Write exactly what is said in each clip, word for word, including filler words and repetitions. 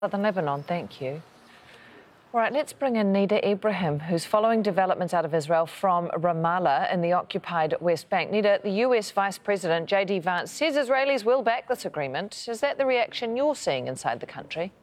Southern Lebanon, thank you. All right, let's bring in Nida Ibrahim, who's following developments out of Israel from Ramallah in the occupied West Bank. Nida, the U S Vice President J D Vance says Israelis will back this agreement. Is that the reaction you're seeing inside the country?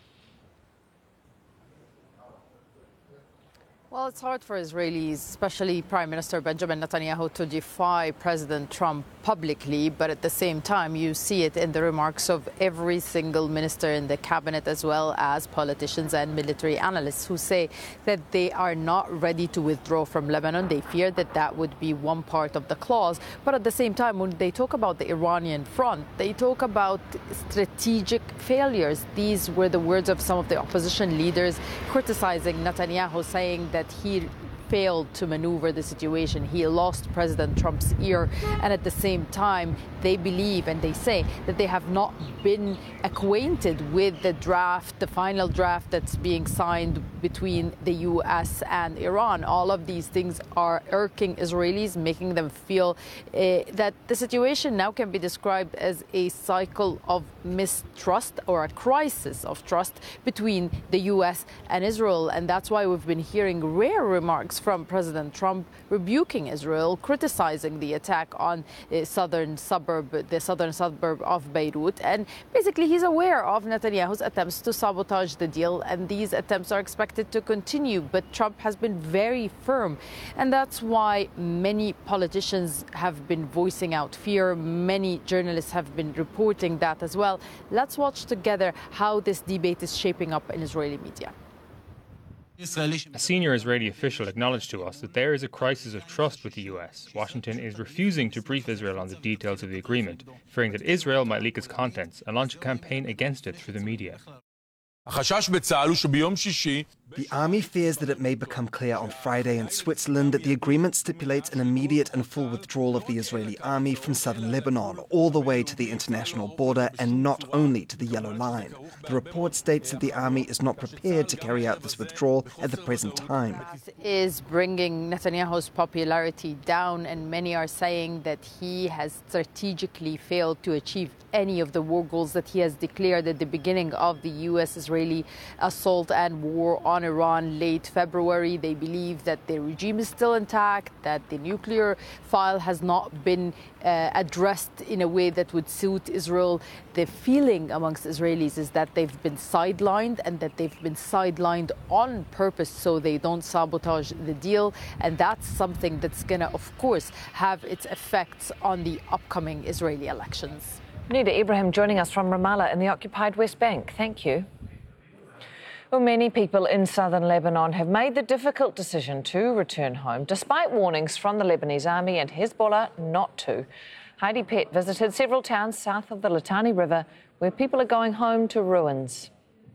Well, it's hard for Israelis, especially Prime Minister Benjamin Netanyahu, to defy President Trump publicly. But at the same time, you see it in the remarks of every single minister in the cabinet, as well as politicians and military analysts who say that they are not ready to withdraw from Lebanon. They fear that that would be one part of the clause. But at the same time, when they talk about the Iranian front, they talk about strategic failures. These were the words of some of the opposition leaders criticizing Netanyahu, saying that he failed to maneuver the situation. He lost President Trump's ear, and at the same time, they believe and they say that they have not been acquainted with the draft, the final draft that's being signed between the U S and Iran. All of these things are irking Israelis, making them feel uh, that the situation now can be described as a cycle of mistrust or a crisis of trust between the U S and Israel. And that's why we've been hearing rare remarks from President Trump rebuking Israel, criticizing the attack on the southern suburb, the southern suburb of Beirut. And basically, he's aware of Netanyahu's attempts to sabotage the deal, and these attempts are expected to continue. But Trump has been very firm, and that's why many politicians have been voicing out fear. Many journalists have been reporting that as well. Let's watch together how this debate is shaping up in Israeli media. A senior Israeli official acknowledged to us that there is a crisis of trust with the U S. Washington is refusing to brief Israel on the details of the agreement, fearing that Israel might leak its contents and launch a campaign against it through the media. The army fears that it may become clear on Friday in Switzerland that the agreement stipulates an immediate and full withdrawal of the Israeli army from southern Lebanon, all the way to the international border and not only to the Yellow Line. The report states that the army is not prepared to carry out this withdrawal at the present time. Is bringing Netanyahu's popularity down, and many are saying that he has strategically failed to achieve any of the war goals that he has declared at the beginning of the U S-Israeli assault and war on Iran late February. They believe that the regime is still intact, that the nuclear file has not been uh, addressed in a way that would suit Israel. The feeling amongst Israelis is that they've been sidelined, and that they've been sidelined on purpose so they don't sabotage the deal. And that's something that's going to, of course, have its effects on the upcoming Israeli elections. Nida Ibrahim joining us from Ramallah in the occupied West Bank. Thank you. Well, many people in southern Lebanon have made the difficult decision to return home, despite warnings from the Lebanese army and Hezbollah not to. Heidi Pett visited several towns south of the Litani River where people are going home to ruins.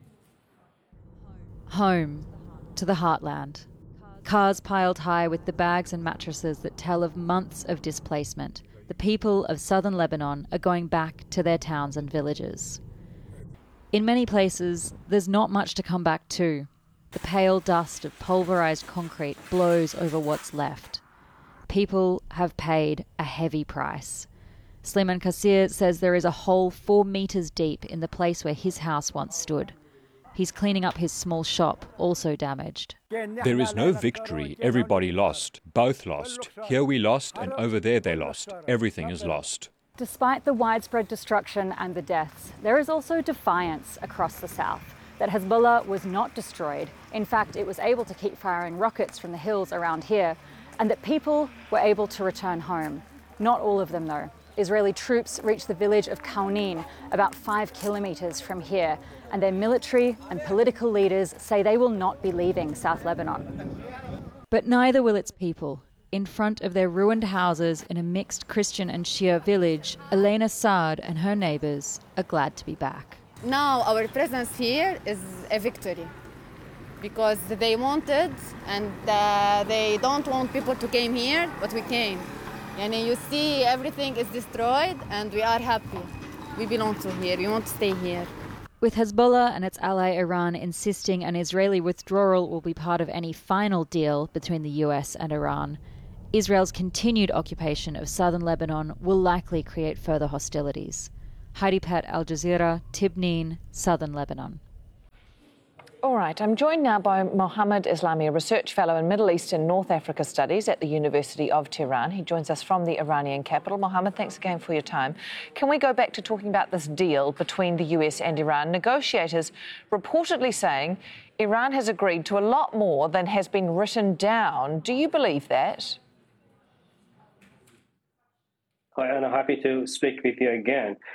Home to the heartland. Cars piled high with the bags and mattresses that tell of months of displacement. The people of southern Lebanon are going back to their towns and villages. In many places, there's not much to come back to. The pale dust of pulverized concrete blows over what's left. People have paid a heavy price. Sleiman Kassir says there is a hole four metres deep in the place where his house once stood. He's cleaning up his small shop, also damaged. There is no victory. Everybody lost. Both lost. Here we lost, and over there they lost. Everything is lost. Despite the widespread destruction and the deaths, there is also defiance across the south that Hezbollah was not destroyed. In fact, it was able to keep firing rockets from the hills around here, and that people were able to return home. Not all of them, though. Israeli troops reached the village of Kaunin, about five kilometres from here, and their military and political leaders say they will not be leaving South Lebanon. But neither will its people. In front of their ruined houses in a mixed Christian and Shia village, Elena Saad and her neighbours are glad to be back. Now our presence here is a victory, because they wanted, and uh, they don't want people to come here, but we came. And you see, everything is destroyed, and we are happy. We belong to here. We want to stay here. With Hezbollah and its ally Iran insisting an Israeli withdrawal will be part of any final deal between the U S and Iran, Israel's continued occupation of southern Lebanon will likely create further hostilities. Heidi Pett, Al Jazeera, Tibnin, southern Lebanon. All right, I'm joined now by Mohammed Islami, a research fellow in Middle East and North Africa Studies at the University of Tehran. He joins us from the Iranian capital. Mohammed, thanks again for your time. Can we go back to talking about this deal between the U S and Iran? Negotiators reportedly saying Iran has agreed to a lot more than has been written down. Do you believe that? Hi, Anna. Happy to speak with you again.